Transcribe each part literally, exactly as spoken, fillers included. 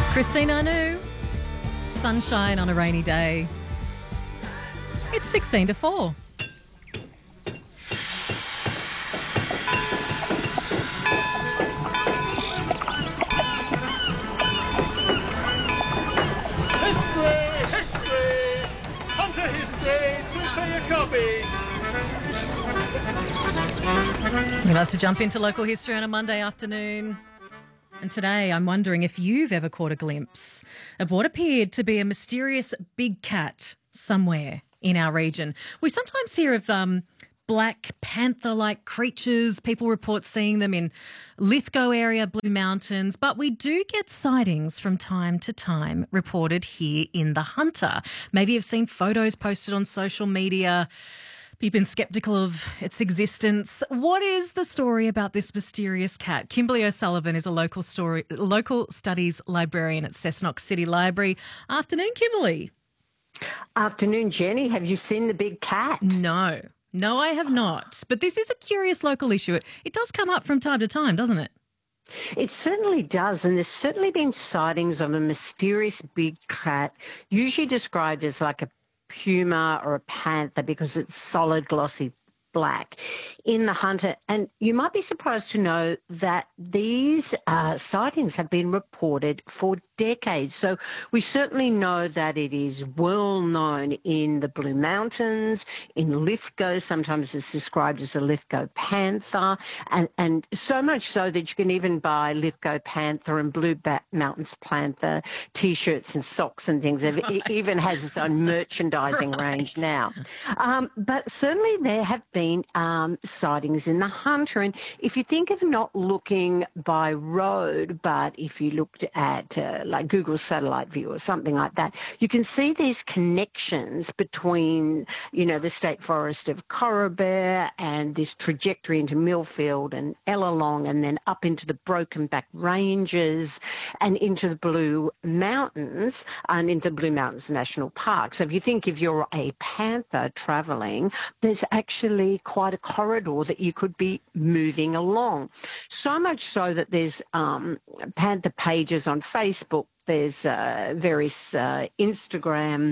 Christine Anu, sunshine on a rainy day. It's sixteen to four. History, history, Hunter history, two-player copy. We love to jump into local history on a Monday afternoon. And today I'm wondering if you've ever caught a glimpse of what appeared to be a mysterious big cat somewhere in our region. We sometimes hear of um, black panther-like creatures. People report seeing them in Lithgow area, Blue Mountains, but we do get sightings from time to time reported here in the Hunter. Maybe you've seen photos posted on social media. You've been sceptical of its existence. What is the story about this mysterious cat? Kimberly O'Sullivan is a local story, local studies librarian at Cessnock City Library. Afternoon, Kimberly. Afternoon, Jenny. Have you seen the big cat? No, no, I have not. But this is a curious local issue. It, it does come up from time to time, doesn't it? It certainly does, and there's certainly been sightings of a mysterious big cat, usually described as like a puma or a panther because it's solid, glossy black in the Hunter. And you might be surprised to know that these uh, sightings have been reported for decades. So we certainly know that it is well known in the Blue Mountains, in Lithgow. Sometimes it's described as a Lithgow panther, and, and so much so that you can even buy Lithgow panther and Blue ba- Mountains panther T-shirts and socks and things. It Right. even has its own merchandising Right. range now. Um, but certainly there have been um, sightings in the Hunter. And if you think of not looking by road, but if you looked at uh, like Google Satellite View or something like that, you can see these connections between, you know, the State Forest of Corrobear and this trajectory into Millfield and Ellalong and then up into the Broken Back Ranges and into the Blue Mountains and into Blue Mountains National Park. So if you think if you're a panther travelling, there's actually quite a corridor that you could be moving along. So much so that there's um, panther pages on Facebook. There's uh, various uh, Instagram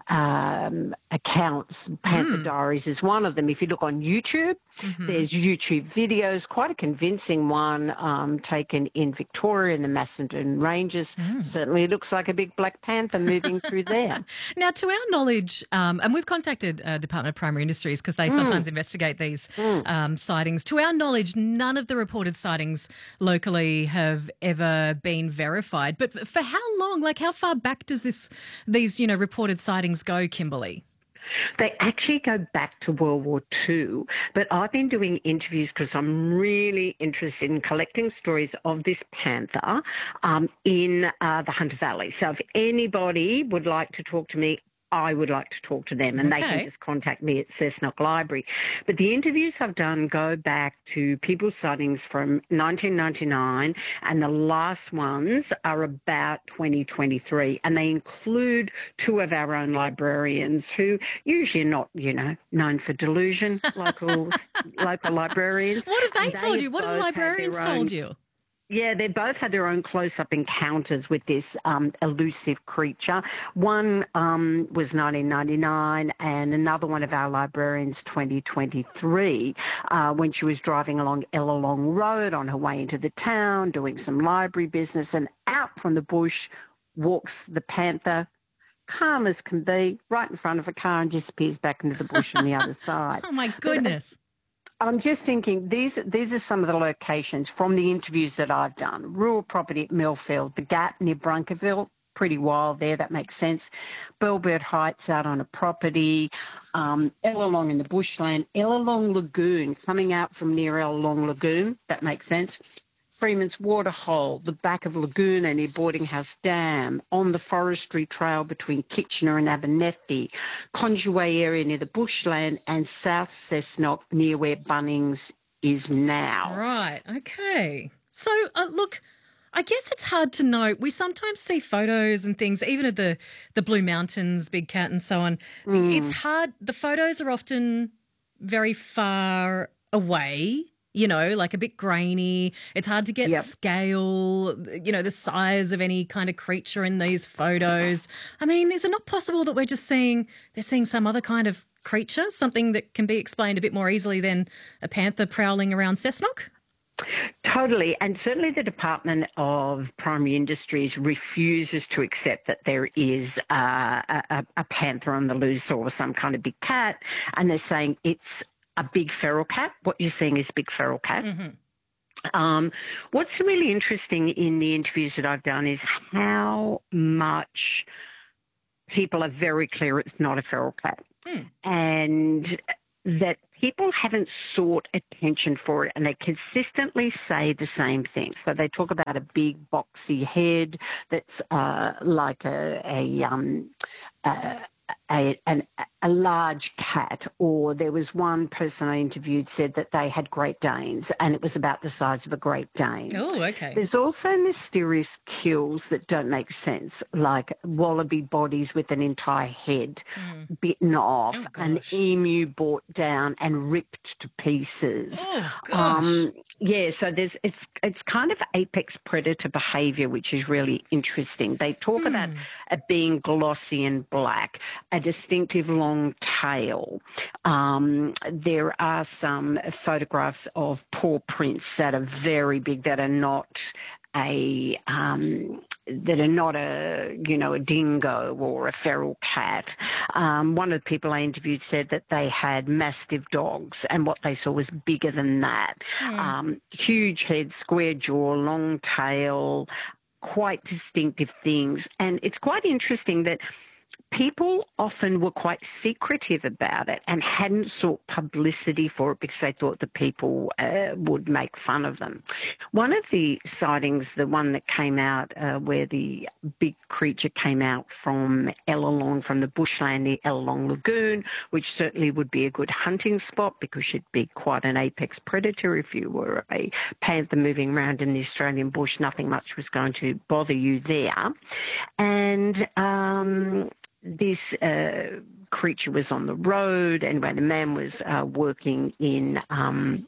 um, accounts. Panther Mm. Diaries is one of them. If you look on YouTube, Mm-hmm. there's YouTube videos, quite a convincing one um, taken in Victoria in the Macedon Ranges. Mm. Certainly looks like a big black panther moving through there. Now, to our knowledge, um, and we've contacted uh, Department of Primary Industries because they sometimes investigate these um, sightings. To our knowledge, none of the reported sightings locally have ever been verified. But f- for how long? Like, how far back does this these you know reported sightings go, Kimberly? They actually go back to World War Two, but I've been doing interviews because I'm really interested in collecting stories of this panther um, in uh, the Hunter Valley. So if anybody would like to talk to me, I would like to talk to them, and they Okay. can just contact me at Cessnock Library. But the interviews I've done go back to people's sightings from nineteen ninety-nine, and the last ones are about twenty twenty-three, and they include two of our own librarians who usually are not, you know, known for delusion, local local librarians. What have they And told you? What have the both had their librarians own- told you? Yeah, they both had their own close-up encounters with this um, elusive creature. One um, was nineteen ninety-nine and another one of our librarians twenty twenty-three uh, when she was driving along Ellalong Road on her way into the town, doing some library business, and out from the bush walks the panther, calm as can be, right in front of a car and disappears back into the bush on the other side. Oh, my goodness. I'm just thinking these these are some of the locations from the interviews that I've done. Rural property at Millfield, the Gap near Brunkerville, pretty wild there, that makes sense. Bellbird Heights out on a property, um, Ellalong in the bushland, Ellalong Lagoon coming out from near Ellalong Lagoon, that makes sense. Freeman's Waterhole, the back of Lagoon and near Boarding House Dam, on the forestry trail between Kitchener and Abernethy, Conjaway area near the bushland, and South Cessnock near where Bunnings is now. Right. Okay. So, uh, look, I guess it's hard to know. We sometimes see photos and things, even of the, the Blue Mountains, Big Cat and so on. Mm. It's hard. The photos are often very far away you know, like a bit grainy. It's hard to get Yep. scale, you know, the size of any kind of creature in these photos. I mean, is it not possible that we're just seeing, they're seeing some other kind of creature, something that can be explained a bit more easily than a panther prowling around Cessnock? Totally. And certainly the Department of Primary Industries refuses to accept that there is uh, a, a panther on the loose or some kind of big cat. And they're saying it's a big feral cat. What you're seeing is a big feral cat. Mm-hmm. Um, what's really interesting in the interviews that I've done is how much people are very clear it's not a feral cat. Mm. And that people haven't sought attention for it, and they consistently say the same thing. So they talk about a big boxy head that's uh, like a a, um, a, a, an, a large cat, or there was one person I interviewed said that they had Great Danes and it was about the size of a Great Dane. Oh, okay. There's also mysterious kills that don't make sense, like wallaby bodies with an entire head mm. bitten off, oh, an emu brought down and ripped to pieces. Oh, gosh. Um, yeah, so there's it's it's kind of apex predator behaviour, which is really interesting. They talk mm. about it being glossy and black, a distinctive long tail. Um, there are some photographs of paw prints that are very big, that are not a um, that are not a you know a dingo or a feral cat. Um, one of the people I interviewed said that they had mastiff dogs, and what they saw was bigger than that. Mm. Um, huge head, square jaw, long tail, quite distinctive things. And it's quite interesting that people often were quite secretive about it and hadn't sought publicity for it because they thought the people uh, would make fun of them. One of the sightings, the one that came out uh, where the big creature came out from Ellalong, from the bushland near Ellalong Lagoon, which certainly would be a good hunting spot because you'd be quite an apex predator if you were a panther moving around in the Australian bush. Nothing much was going to bother you there. And um, this uh, creature was on the road, and when the man was uh, working in um,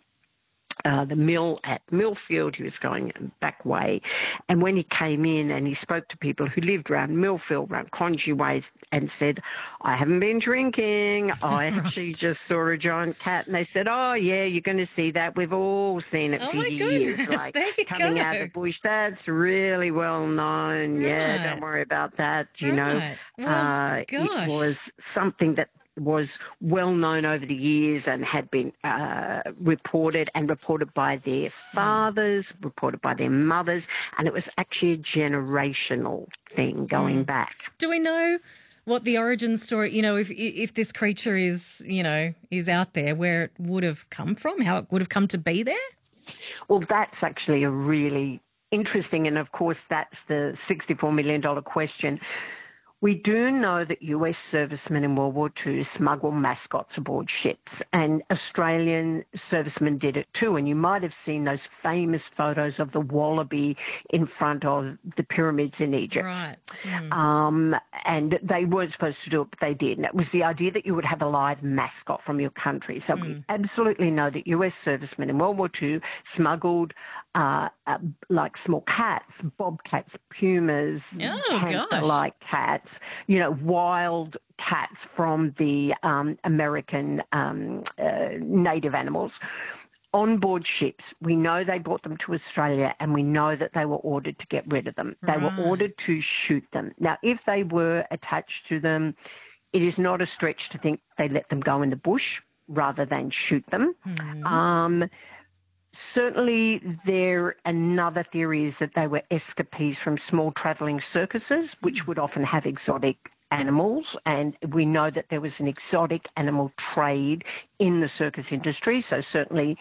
uh, the mill at Millfield, he was going back way, and when he came in and he spoke to people who lived around Millfield, around Congy Way, and said, I haven't been drinking, I right. actually just saw a giant cat, and they said, oh yeah, you're going to see that, we've all seen it oh for my years, goodness. like there you coming go. out of the bush. That's really well known. Right. Yeah, don't worry about that. You right. know, well, uh, gosh. it was something that was well known over the years and had been uh, reported and reported by their fathers, mm. reported by their mothers, and it was actually a generational thing going mm. back. Do we know what the origin story, you know, if if this creature is, you know, is out there, where it would have come from, how it would have come to be there? Well, that's actually a really interesting, and of course that's the sixty-four million dollars question. We do know that U S servicemen in World War Two smuggled mascots aboard ships, and Australian servicemen did it too. And you might have seen those famous photos of the wallaby in front of the pyramids in Egypt. Right. Mm. Um, and they weren't supposed to do it, but they did. And it was the idea that you would have a live mascot from your country. So mm. we absolutely know that U S servicemen in World War Two smuggled uh, uh, like small cats, bobcats, pumas, oh, panther-like cats, you know, wild cats from the um, American um, uh, native animals on board ships. We know they brought them to Australia, and we know that they were ordered to get rid of them. They right. were ordered to shoot them. Now, if they were attached to them, it is not a stretch to think they let them go in the bush rather than shoot them. Mm. Um, Certainly, there another theory is that they were escapees from small travelling circuses, which would often have exotic animals, and we know that there was an exotic animal trade in the circus industry. So certainly,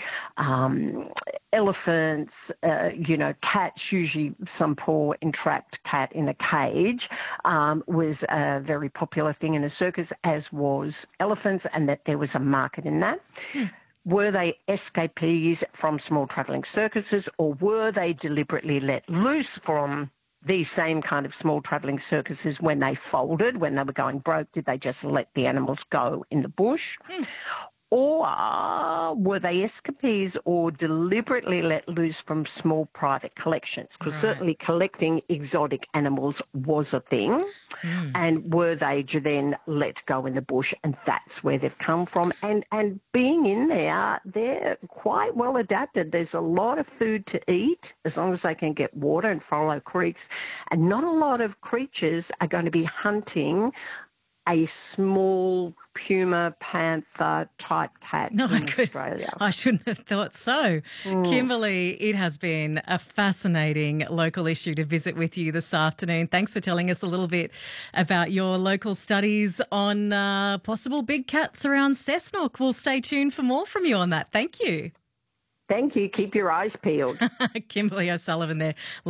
um, elephants, uh, you know, cats, usually some poor entrapped cat in a cage, um, was a very popular thing in a circus, as was elephants, and that there was a market in that. Hmm. Were they escapees from small travelling circuses, or were they deliberately let loose from these same kind of small travelling circuses when they folded, when they were going broke? Did they just let the animals go in the bush? Mm. Or were they escapees or deliberately let loose from small private collections? Because Right. certainly collecting exotic animals was a thing. Mm. And were they then let go in the bush, and that's where they've come from? And and being in there, they're quite well adapted. There's a lot of food to eat as long as they can get water and follow creeks. And not a lot of creatures are going to be hunting a small puma panther type cat No, I in could- Australia. I shouldn't have thought so. Kimberly, it has been a fascinating local issue to visit with you this afternoon. Thanks for telling us a little bit about your local studies on uh, possible big cats around Cessnock. We'll stay tuned for more from you on that. Thank you. Thank you. Keep your eyes peeled. Kimberly O'Sullivan there.